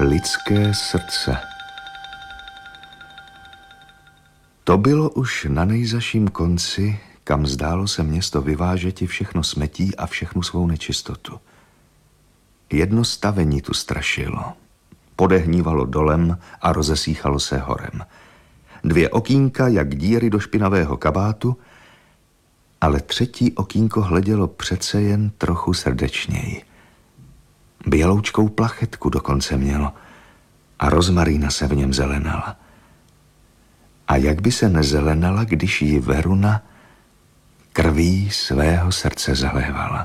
Lidské srdce. To bylo už na nejzaším konci, kam zdálo se město vyvážeti všechno smetí a všechnu svou nečistotu. Jedno stavení tu strašilo. Podehnívalo dolem a rozesíchalo se horem. 2 okýnka, jak díry do špinavého kabátu, ale 3. okýnko hledělo přece jen trochu srdečněji. Běloučkou plachetku dokonce mělo a rozmarína se v něm zelenala. A jak by se nezelenala, když ji Veruna krví svého srdce zalévala.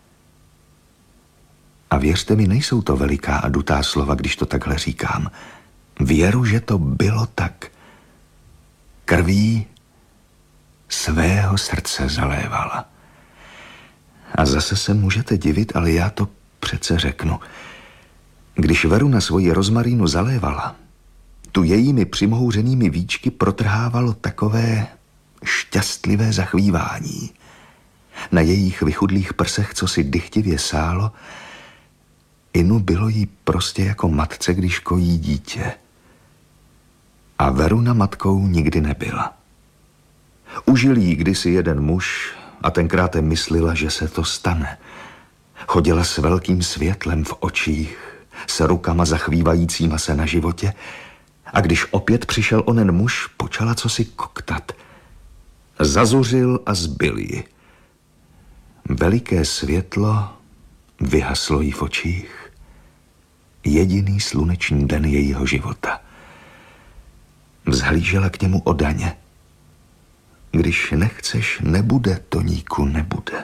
A věřte mi, nejsou to veliká a dutá slova, když to takhle říkám. Věru, že to bylo tak. Krví svého srdce zalévala. A zase se můžete divit, ale já to přece řeknu. Když Veruna svoji rozmarínu zalévala, tu jejími přimhouřenými víčky protrhávalo takové šťastlivé zachvívání. Na jejich vychudlých prsech, co si dychtivě sálo, inu bylo jí prostě jako matce, když kojí dítě. A Veruna matkou nikdy nebyla. Užil jí kdysi jeden muž a tenkrát myslela, že se to stane. Chodila s velkým světlem v očích, s rukama zachvívajícíma se na životě, a když opět přišel onen muž, počala cosi koktat. Zazuřil a zbyl ji. Veliké světlo vyhaslo jí v očích. Jediný sluneční den jejího života. Vzhlížela k němu odaně. Když nechceš, nebude, Toníku, nebude.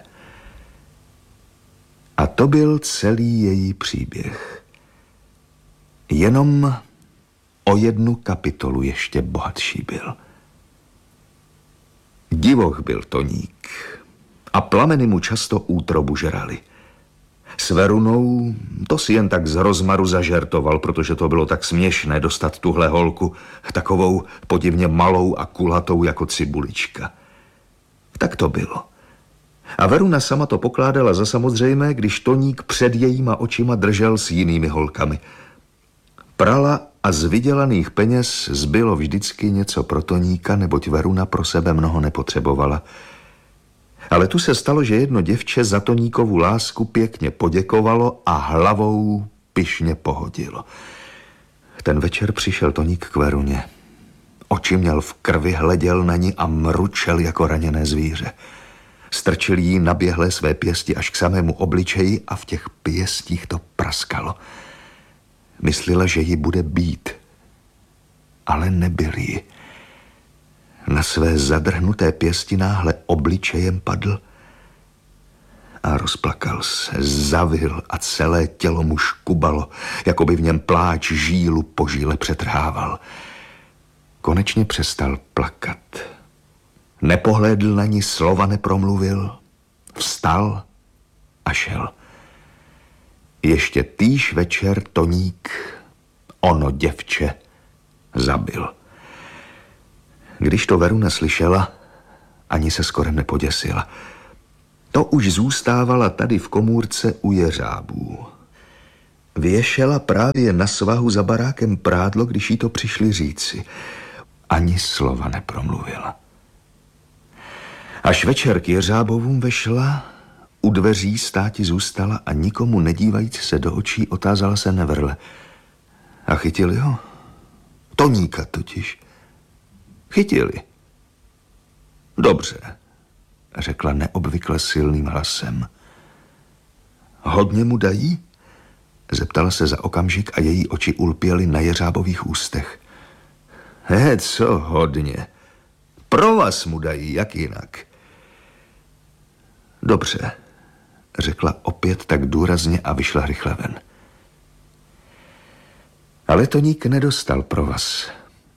A to byl celý její příběh. Jenom o 1 kapitolu ještě bohatší byl. Divoch byl Toník a plameny mu často útrobu žrali. S Verunou to si jen tak z rozmaru zažertoval, protože to bylo tak směšné dostat tuhle holku, takovou podivně malou a kulatou jako cibulička. Tak to bylo. A Veruna sama to pokládala za samozřejmé, když Toník před jejíma očima držel s jinými holkami. Prala a z vydělaných peněz zbylo vždycky něco pro Toníka, neboť Veruna pro sebe mnoho nepotřebovala. Ale tu se stalo, že jedno děvče za Toníkovu lásku pěkně poděkovalo a hlavou pyšně pohodilo. Ten večer přišel Toník k Veruně. Oči měl v krvi, hleděl na ní a mručel jako raněné zvíře. Strčil jí naběhlé své pěsti až k samému obličeji a v těch pěstích to praskalo. Myslela, že ji bude bít, ale nebyl ji. Na své zadrhnuté pěsti náhle obličejem padl a rozplakal se, zavil a celé tělo mu škubalo, jako by v něm pláč žílu po žíle přetrhával. Konečně přestal plakat. Nepohlédl na ní, slova nepromluvil, vstal a šel. Ještě týž večer Toník ono děvče zabil. Když to Veruna slyšela, ani se skoro nepoděsila. To už zůstávala tady v komůrce u jeřábů. Věšela právě na svahu za barákem prádlo, když jí to přišli říci. Ani slova nepromluvila. Až večer k jeřábovům vešla, u dveří státi zůstala a nikomu nedívajíc se do očí otázala se nevrle. A chytili ho? Toníka totiž. Chytili. Dobře, řekla neobvykle silným hlasem. Hodně mu dají? Zeptala se za okamžik a její oči ulpěly na jeřábových ústech. Co hodně? Pro vás mu dají, jak jinak. Dobře, řekla opět tak důrazně a vyšla rychle ven. Ale Toník nedostal provaz.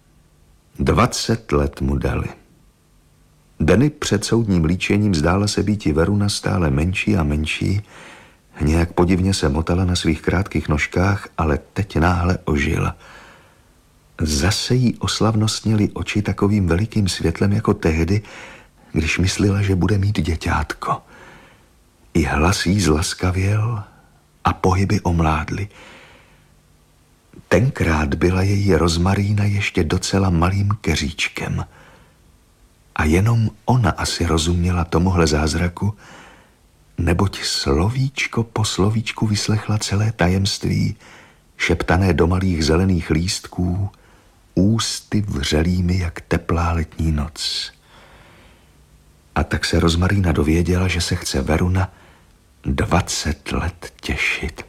20 let mu dali. Dny před soudním líčením zdála se býti Veruna stále menší a menší, nějak podivně se motala na svých krátkých nožkách, ale teď náhle ožila. Zase jí oslavnostnily oči takovým velikým světlem jako tehdy, když myslela, že bude mít děťátko. I hlas jí zlaskavěl a pohyby omládly. Tenkrát byla její Rozmarína ještě docela malým keříčkem. A jenom ona asi rozuměla tomuhle zázraku, neboť slovíčko po slovíčku vyslechla celé tajemství, šeptané do malých zelených lístků, ústy vřelými jak teplá letní noc. A tak se Rozmarína dověděla, že se chce Veruna 20 let těšit.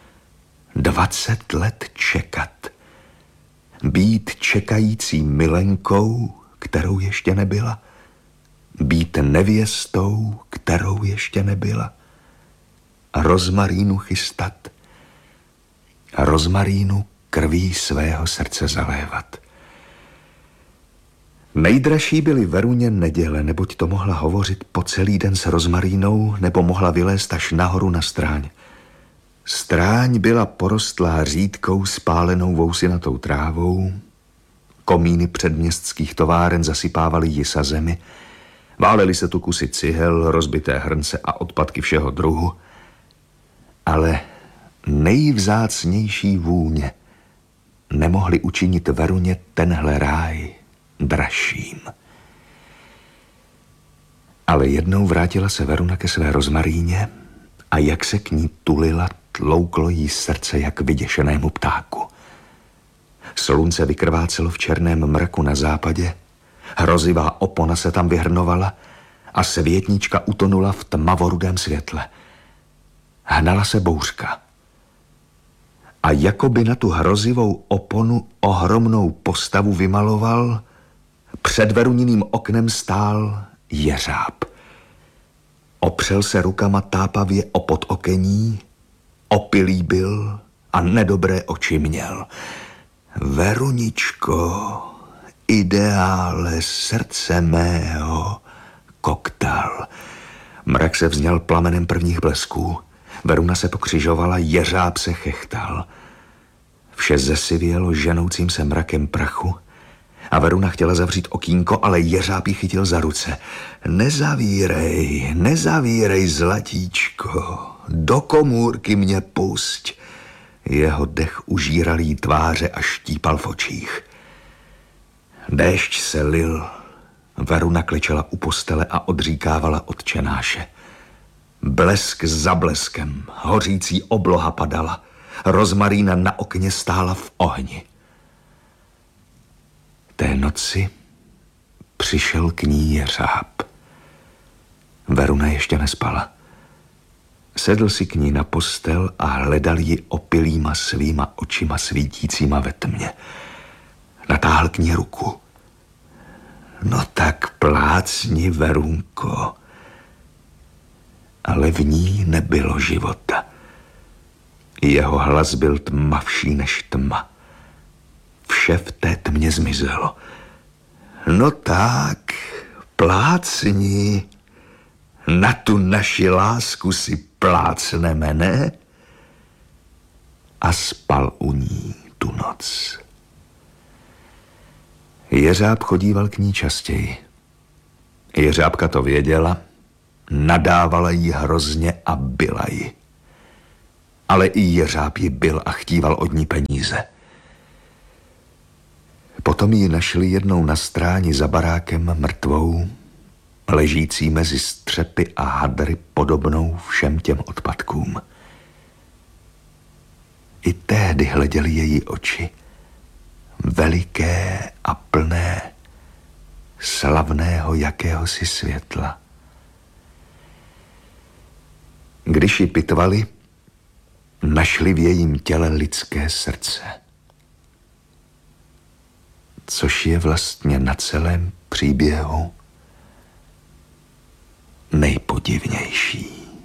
20 let čekat. Být čekající milenkou, kterou ještě nebyla. Být nevěstou, kterou ještě nebyla. A Rozmarínu chystat. A Rozmarínu krví svého srdce zalévat. Nejdražší byly Veruně neděle, neboť to mohla hovořit po celý den s Rozmarínou, nebo mohla vylézt až nahoru na stráň. Stráň byla porostlá řídkou spálenou vousinatou trávou, komíny předměstských továren zasypávaly ji sa zemi, válely se tu kusy cihel, rozbité hrnce a odpadky všeho druhu, ale nejvzácnější vůně nemohli učinit Veruně tenhle ráj dražším. Ale jednou vrátila se Veruna ke své Rozmaríně a jak se k ní tulila, tlouklo jí srdce jak vyděšenému ptáku. Slunce vykrvácelo v černém mraku na západě, hrozivá opona se tam vyhrnovala a světnička utonula v tmavorudém světle. Hnala se bouřka. A jakoby na tu hrozivou oponu ohromnou postavu vymaloval, před Veruniným oknem stál jeřáb. Opřel se rukama tápavě o podokení, opilý byl a nedobré oči měl. Veruničko, ideále srdce mého, koktal. Mrak se vzněl plamenem prvních blesků. Veruna se pokřižovala, jeřáb se chechtal. Vše zesivělo ženoucím se mrakem prachu a Veruna chtěla zavřít okýnko, ale jeřáb ji chytil za ruce. Nezavírej, nezavírej, zlatíčko, do komůrky mě pusť. Jeho dech užíral jí tváře a štípal v očích. Déšť se lil. Veruna klečela u postele a odříkávala Otčenáše. Blesk za bleskem, hořící obloha padala. Rozmarína na okně stála v ohni. Té noci přišel k ní jeřáb. Veruna ještě nespala. Sedl si k ní na postel a hledal ji opilýma svýma očima svítícíma ve tmě. Natáhl k ní ruku. No tak plácni, Verunko. Ale v ní nebylo života. Jeho hlas byl tmavší než tma. Vše v té tmě zmizelo. No tak, plácni, na tu naši lásku si plácneme, ne? A spal u ní tu noc. Jeřáb chodíval k ní častěji. Jeřábka to věděla, nadávala jí hrozně a byla ji. Ale i jeřáb ji byl a chtíval od ní peníze. Potom ji našli jednou na stráni za barákem mrtvou, ležící mezi střepy a hadry podobnou všem těm odpadkům. I tehdy hleděly její oči, veliké a plné slavného jakéhosi světla. Když ji pitvali, našli v jejím těle lidské srdce. Což je vlastně na celém příběhu nejpodivnější.